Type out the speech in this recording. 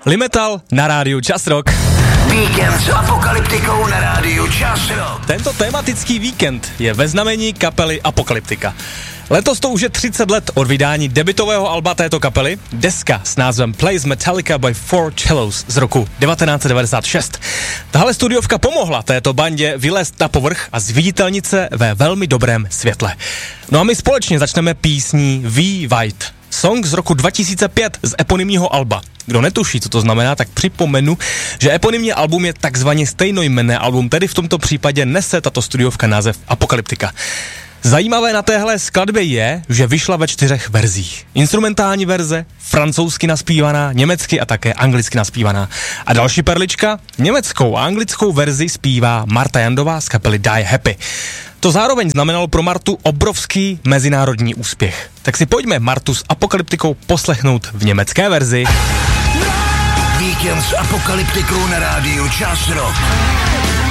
Limmetal na rádiu Čas Rock. Víkend s Apokalyptikou na rádiu Čas Rock. Tento tematický víkend je ve znamení kapely Apokalyptika. Letos to už je 30 let od vydání debutového alba této kapely, deska s názvem Plays Metallica by Four Cellos z roku 1996. Tahle studiovka pomohla této bandě vylézt na povrch a zviditelnit se ve velmi dobrém světle. No a my společně začneme písní We White, song z roku 2005 z eponymního alba. Kdo netuší, co to znamená, tak připomenu, že eponymní album je takzvaně stejnojmenné album, tedy v tomto případě nese tato studiovka název Apokalyptika. Zajímavé na téhle skladbě je, že vyšla ve 4 verzích. Instrumentální verze, francouzsky naspívaná, německy a také anglicky naspívaná. A další perlička, německou a anglickou verzi zpívá Marta Jandová z kapely Die Happy. To zároveň znamenalo pro Martu obrovský mezinárodní úspěch. Tak si pojďme Martu s Apokalyptikou poslechnout v německé verzi. Víkend s Apokalyptikou na rádiu Čas Rock.